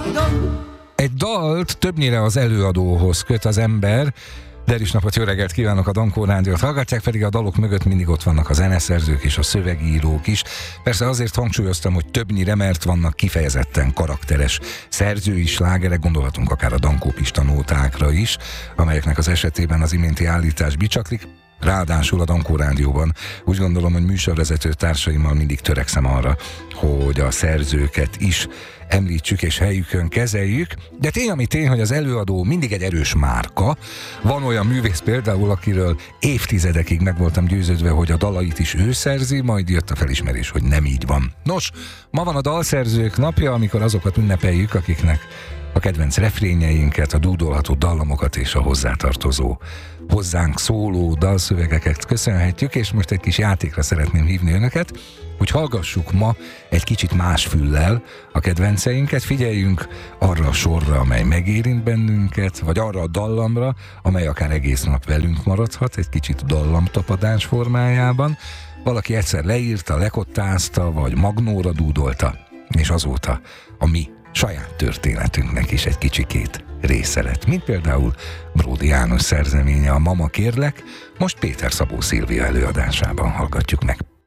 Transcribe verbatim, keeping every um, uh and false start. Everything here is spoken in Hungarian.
Egy dalt többnyire az előadóhoz köt az ember. Derűs napot, jó reggelt kívánok, a Dankó Rádiót hallgatják, pedig a dalok mögött mindig ott vannak a zeneszerzők és a szövegírók is. Persze azért hangsúlyoztam, hogy többnyire, mert vannak kifejezetten karakteres szerzői slágerek, gondolhatunk akár a Dankó Pista nótákra is, amelyeknek az esetében az iménti állítás bicsaklik. Ráadásul a Dankó Rádióban úgy gondolom, hogy műsorvezető társaimmal mindig törekszem arra, hogy a szerzőket is említsük és helyükön kezeljük, de tény, ami tény, hogy az előadó mindig egy erős márka. Van olyan művész például, akiről évtizedekig meg voltam győződve, hogy a dalait is ő szerzi, majd jött a felismerés, hogy nem így van. Nos, ma van a dalszerzők napja, amikor azokat ünnepeljük, akiknek a kedvenc refrényeinket, a dúdolható dallamokat és a hozzátartozó, hozzánk szóló dalszövegeket köszönhetjük, és most egy kis játékra szeretném hívni önöket, hogy hallgassuk ma egy kicsit más füllel a kedvenceinket, figyeljünk arra a sorra, amely megérint bennünket, vagy arra a dallamra, amely akár egész nap velünk maradhat, egy kicsit dallamtapadás formájában. Valaki egyszer leírta, lekottázta, vagy magnóra dúdolta, és azóta a mi saját történetünknek is egy kicsikét része lett, mint például Bródi János szerzeménye, a Mama kérlek, most Péter Szabó Szilvia előadásában hallgatjuk meg.